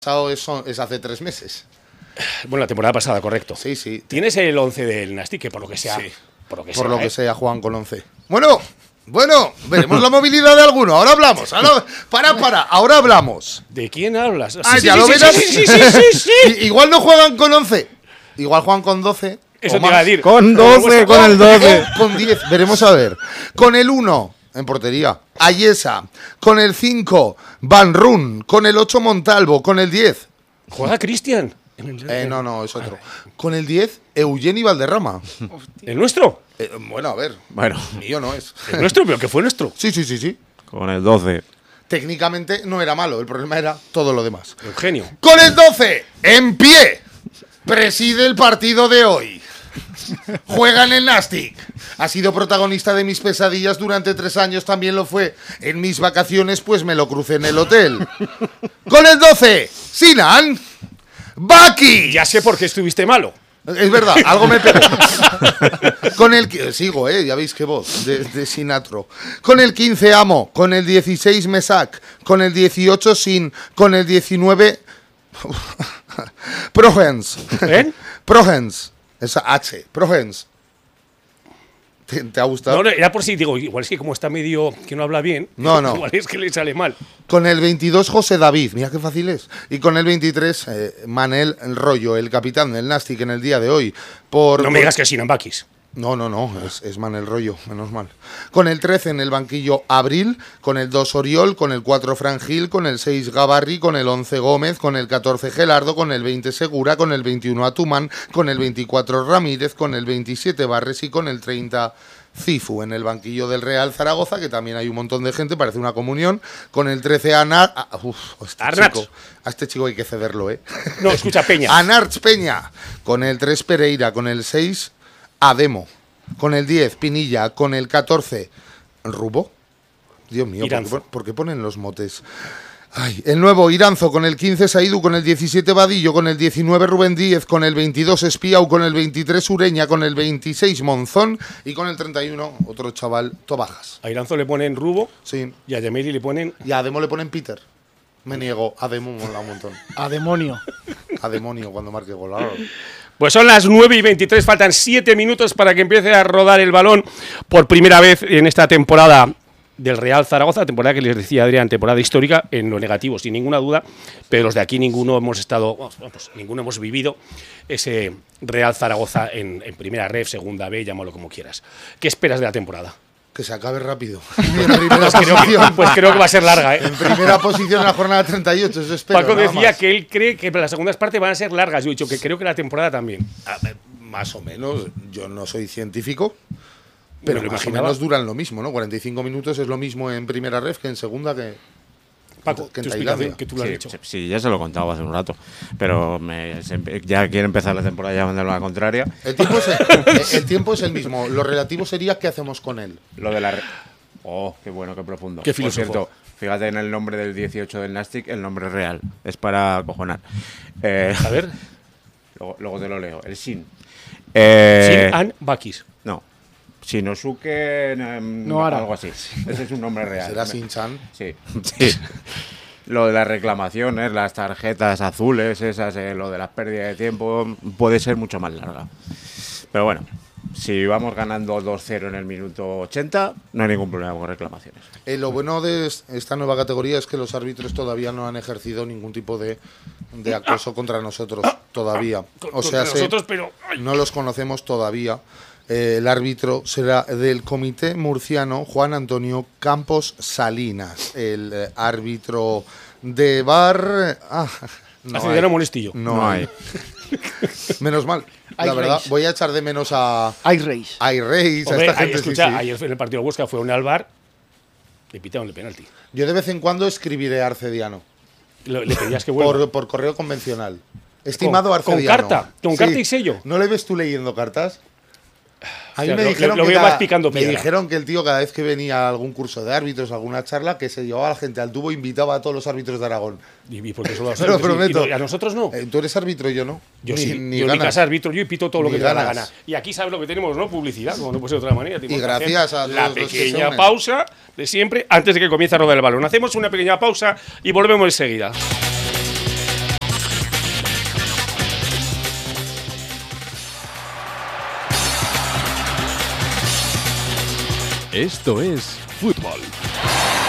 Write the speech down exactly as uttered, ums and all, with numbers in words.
pasado eso es hace tres meses. Bueno, la temporada pasada, correcto. Sí, sí. Tienes el once del Nastic, que por lo que sea. Sí. Por lo que Por sea, lo que ¿eh? sea, juegan con once. Bueno, bueno, veremos la movilidad de alguno. Ahora hablamos. Ahora, para, para. Ahora hablamos. ¿De quién hablas? Ah, Sí, ya sí, lo sí, verás. sí, sí, sí, sí, sí. I- Igual no juegan con once. Igual juegan con doce. Eso o te iba a más. decir. Con doce, con el doce. O con diez. Veremos a ver. Con el uno, en portería, Ayesa. Con el cinco, Van Run. Con el ocho, Montalvo. Con el diez. Juega Cristian. Eh, no, no, es otro. Con el diez, Eugeni Valderrama. ¿El nuestro? Eh, bueno, a ver. Bueno, Mío no es. ¿El nuestro? ¿Pero que fue nuestro? Sí, sí, sí, sí. con el doce. Técnicamente no era malo, el problema era todo lo demás. Eugenio. Con el doce, en pie, preside el partido de hoy. Juega en el Nastic. Ha sido protagonista de mis pesadillas durante tres años, también lo fue. En mis vacaciones, pues me lo crucé en el hotel. Con el doce, Sinan Baki. Ya sé por qué estuviste malo. Es verdad, algo me pegó. Con el qui- sigo, eh, ya veis qué voz de, de Sinatro. Con el quince, Amo. Con el dieciséis, Mesac. Con el dieciocho, Sin. Con el diecinueve, Progens. ¿Eh? Progens. Esa H. Progens. ¿Te, te ha gustado? No, no, era por si digo, igual es que como está medio que no habla bien, No, no. igual es que le sale mal. Con el veintidós, José David. Mira qué fácil es. Y con el veintitrés, eh, Manel Rollo, el capitán del Nastic en el día de hoy. Por, No me digas que es Sinan Bakis. No, no, no, es, es Manel Rollo, menos mal. Con el trece en el banquillo, Abril. Con el dos, Oriol. Con el cuatro, Frangil. Con el seis, Gabarri. Con el once, Gómez. Con el catorce, Gelardo. Con el veinte, Segura. Con el veintiuno, Atumán. Con el veinticuatro, Ramírez. Con el veintisiete, Barres. Y con el treinta, Cifu. En el banquillo del Real Zaragoza, que también hay un montón de gente, parece una comunión. Con el trece, Anar... ah, uf, a este Arnaz. chico, a este chico hay que cederlo, ¿eh? No, escucha, Peña. Anarch Peña. Con el tres, Pereira. Con el seis, Ademo. Con el diez, Pinilla. Con el catorce, Rubo. Dios mío, ¿por qué, Iranzo. pon- por qué ponen los motes? Ay, el nuevo Iranzo. Con el quince, Saidu. Con el diecisiete, Vadillo. Con el diecinueve, Rubén Díez. Con el veintidós, Espiau. Con el veintitrés, Ureña. Con el veintiséis, Monzón. Y con el treinta y uno, otro chaval, Tobajas. A Iranzo le ponen Rubo Sí. y a Yameli le ponen... Y a Ademo le ponen Peter. Me niego. Ademo mola un montón. A demonio. A demonio cuando marque gol. Claro. Pues son las nueve y veintitrés, faltan siete minutos para que empiece a rodar el balón por primera vez en esta temporada del Real Zaragoza, temporada que les decía Adrián, temporada histórica en lo negativo, sin ninguna duda, pero los de aquí ninguno hemos estado, vamos, vamos, ninguno hemos vivido ese Real Zaragoza en, en primera ref, segunda B, llámalo como quieras. ¿Qué esperas de la temporada? Que se acabe rápido. En primera Pues creo, que, posición. pues creo que va a ser larga, ¿eh? En primera posición en la jornada treinta y ocho, eso espero. Paco nada decía más. que él cree que las segundas partes van a ser largas. Yo he dicho que creo que la temporada también. A ver, más o menos, yo no soy científico, pero Me lo más o imaginaba. menos duran lo mismo, ¿no? cuarenta y cinco minutos es lo mismo en primera ref que en segunda que, Paco, que en tu Tailandia. explicación, que tú lo has Sí, dicho. sí, sí, ya se lo contaba hace un rato. Pero me- se empe- ya quiere empezar la temporada llevándolo a la contraria. El tiempo, es el, el tiempo es el mismo. Lo relativo sería qué hacemos con él. Lo de la. re- Oh, qué bueno, qué profundo. Qué Por filósofo. cierto, fíjate en el nombre del dieciocho del Nastic, el nombre real. Es para acojonar. Eh, A ver, luego, luego te lo leo. El Shin. Eh, Sinan Bakis. No. Shinosuke. em, No, Ara. algo así. Ese es un nombre real. Será Shin-chan. Sí. Sí. Lo de las reclamaciones, las tarjetas azules, esas, eh, lo de las pérdidas de tiempo, puede ser mucho más larga. Pero bueno, si vamos ganando dos cero en el minuto ochenta, no hay ningún problema con reclamaciones. Eh, lo bueno de es- esta nueva categoría es que los árbitros todavía no han ejercido ningún tipo de, de acoso contra nosotros. Todavía. O sea, Contra se- nosotros, pero... ay, no los conocemos todavía. Eh, el árbitro será del comité murciano Juan Antonio Campos Salinas. El eh, árbitro de bar... Ah, no hace hay. de no Monestillo. No, No hay. hay. Menos mal. La Hay verdad, race. voy a echar de menos a... Hay race. a Reyes, a Hombre, esta ahí, gente. sí, escucha, sí. ayer en el partido de Huesca fue un Alvar, le pitaron el penalti. Yo de vez en cuando escribiré a Arcediano. Le, le pedías que vuelva. Por, por correo convencional. Estimado Con- con Arcediano. carta, con carta y sello. ¿No le ves tú leyendo cartas? A mí O sea, me lo- dijeron lo que veo cada- más picando me piedra. dijeron que el tío cada vez que venía a algún curso de árbitros, alguna charla, que se llevaba a la gente al tubo e invitaba a todos los árbitros de Aragón. Y, y porque solo Te lo prometo. Y a nosotros no. Eh, tú eres árbitro, yo no. Yo Ni- sí, ni yo en mi ganas. casa arbitro yo y pito todo lo Ni que te da la ganas. gana. Y aquí sabes lo que tenemos, ¿no? Publicidad, como no puede ser de otra manera. Tenemos Y que hacer gracias a la todos los que se pequeña unen. pausa de siempre antes de que comience a rodar el balón. Hacemos una pequeña pausa y volvemos enseguida. Esto es fútbol.